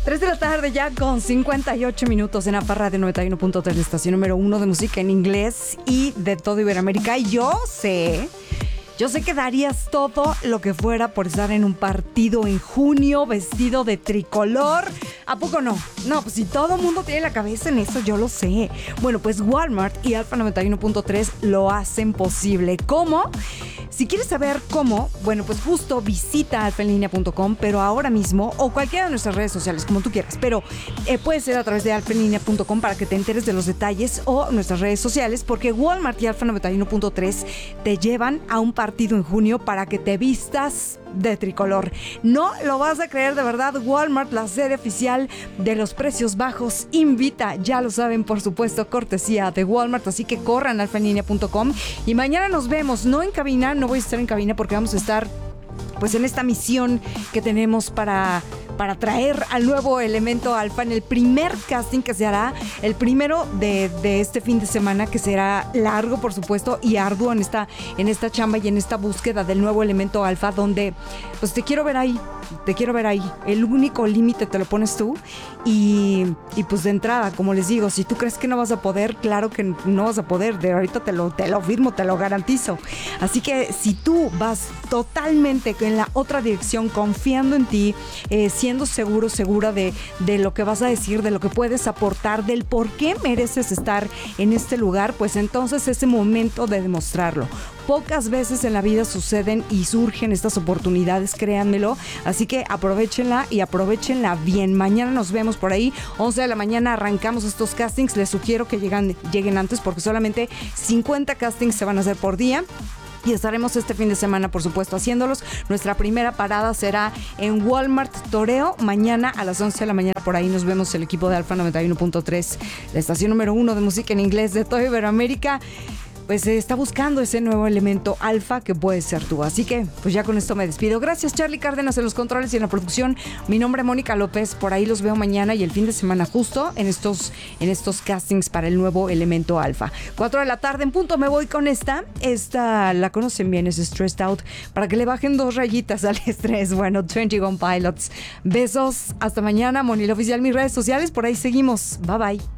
3 de la tarde ya con 58 minutos en APA Radio 91.3, la estación número 1 de música en inglés y de todo Iberoamérica. Y yo sé que darías todo lo que fuera por estar en un partido en junio vestido de tricolor. ¿A poco no? No, pues si todo el mundo tiene la cabeza en eso, yo lo sé. Bueno, pues Walmart y Alfa 91.3 lo hacen posible. ¿Cómo? Si quieres saber cómo, bueno, pues justo visita alfaenlinea.com, pero ahora mismo, o cualquiera de nuestras redes sociales, como tú quieras, pero puede ser a través de alfaenlinea.com para que te enteres de los detalles, o nuestras redes sociales, porque Walmart y Alfa 91.3 te llevan a un partido en junio para que te vistas de tricolor. No lo vas a creer, de verdad. Walmart, la sede oficial de los precios bajos, invita, ya lo saben, por supuesto, cortesía de Walmart, así que corran a alfaenlinea.com y mañana nos vemos, no en cabina, no voy a estar en cabina porque vamos a estar pues en esta misión que tenemos para traer al nuevo elemento alfa en el primer casting que se hará, el primero de este fin de semana, que será largo, por supuesto, y arduo en esta chamba y en esta búsqueda del nuevo elemento alfa, donde pues te quiero ver ahí. El único límite te lo pones tú y pues de entrada, como les digo, si tú crees que no vas a poder, claro que no vas a poder. De ahorita te lo firmo, te lo garantizo. Así que si tú vas totalmente en la otra dirección, confiando en ti, siendo segura de lo que vas a decir, de lo que puedes aportar, del por qué mereces estar en este lugar, pues entonces es el momento de demostrarlo. Pocas veces en la vida suceden y surgen estas oportunidades, créanmelo. Así que aprovechenla y aprovechenla bien. Mañana nos vemos por ahí, 11 de la mañana arrancamos estos castings. Les sugiero que lleguen antes porque solamente 50 castings se van a hacer por día. Y estaremos este fin de semana, por supuesto, haciéndolos. Nuestra primera parada será en Walmart Toreo. Mañana a las 11 de la mañana por ahí nos vemos el equipo de Alfa 91.3, la estación número 1 de música en inglés de toda Iberoamérica. Pues está buscando ese nuevo elemento alfa que puede ser tú. Así que, pues ya con esto me despido. Gracias, Charlie Cárdenas en los controles y en la producción. Mi nombre es Mónica López. Por ahí los veo mañana y el fin de semana justo en estos castings para el nuevo elemento alfa. 4 de la tarde en punto me voy con esta. Esta la conocen bien, es Stressed Out. Para que le bajen 2 rayitas al estrés. Bueno, 21 Pilots. Besos. Hasta mañana. Monil Oficial, mis redes sociales. Por ahí seguimos. Bye, bye.